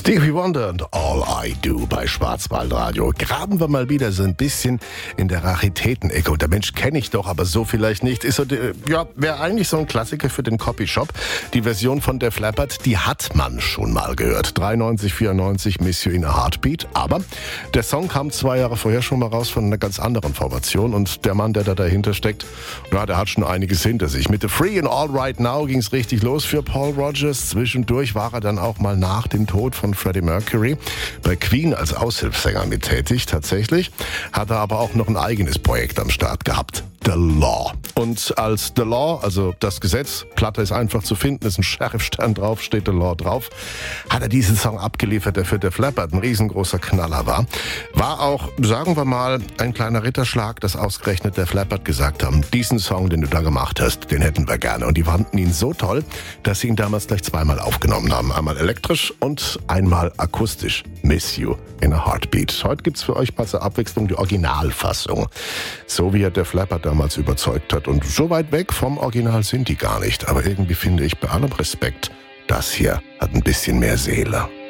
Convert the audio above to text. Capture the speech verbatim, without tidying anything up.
Stevie Wonder und All I Do bei Schwarzwaldradio. Graben wir mal wieder so ein bisschen in der Raritäten-Ecke. Und der Mensch kenne ich doch, aber so vielleicht nicht. Ist so, ja, wäre eigentlich so ein Klassiker für den Copyshop. Die Version von Def Leppard, die hat man schon mal gehört. dreiundneunzig, vierundneunzig, Miss You in a Heartbeat. Aber der Song kam zwei Jahre vorher schon mal raus von einer ganz anderen Formation. Und der Mann, der da dahinter steckt, ja, der hat schon einiges hinter sich. Mit The Free and All Right Now ging es richtig los für Paul Rodgers. Zwischendurch war er dann auch mal nach dem Tod von Freddie Mercury bei Queen als Aushilfssänger mit tätig. Tatsächlich hat er aber auch noch ein eigenes Projekt am Start gehabt. The Law. Und als The Law, also das Gesetz, Platte ist einfach zu finden, ist ein Sheriffstern drauf, steht The Law drauf, hat er diesen Song abgeliefert, der für Def Leppard ein riesengroßer Knaller war. War auch, sagen wir mal, ein kleiner Ritterschlag, dass ausgerechnet Def Leppard gesagt haben, diesen Song, den du da gemacht hast, den hätten wir gerne. Und die fanden ihn so toll, dass sie ihn damals gleich zweimal aufgenommen haben. Einmal elektrisch und einmal akustisch. Miss You in a Heartbeat. Heute gibt's für euch mal zur Abwechslung die Originalfassung. So wie er Def Leppard damals überzeugt hat. Und so weit weg vom Original sind die gar nicht. Aber irgendwie finde ich bei allem Respekt, das hier hat ein bisschen mehr Seele.